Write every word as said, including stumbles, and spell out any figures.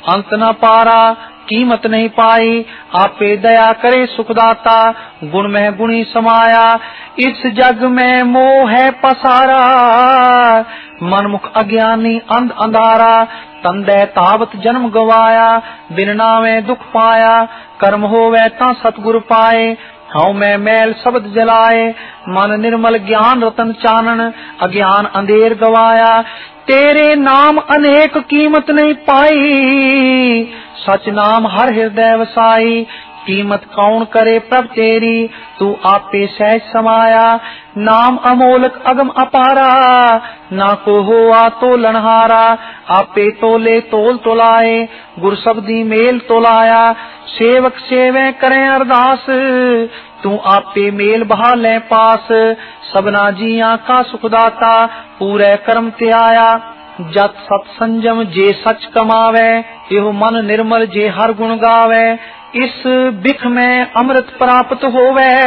अंत न पारा कीमत नहीं पाई। आपे दया करे सुखदाता गुण में गुणी समाया। इस जग में मोह है पसारा मनमुख अज्ञानी अंध अंधारा। तंदे तावत जन्म गवाया बिन नामे दुख पाया। कर्म होवे ता सतगुर पाए हऊँ मैं मैल शब्द जलाए। मन निर्मल ज्ञान रतन चानन अज्ञान अंधेर गवाया। तेरे नाम अनेक कीमत नहीं पाई सच नाम हर हृदय वसाई। कीमत कौन करे प्रभ तेरी तू आपे सहज समाया। नाम अमोलक अगम अपारा ना को होआ तो लनहारा। आपे तोले तोल तोलाए गुर शब्दी मेल तोलाया। सेवक सेवे करें अरदास तू आपे मेल बहा ले पास। सबना जिया का सुखदाता पूरे कर्म ते आया। जत सत संजम जे सच कमावे एहो मन निर्मल जे हर गुण गावे। इस बिख में अमृत प्राप्त होवे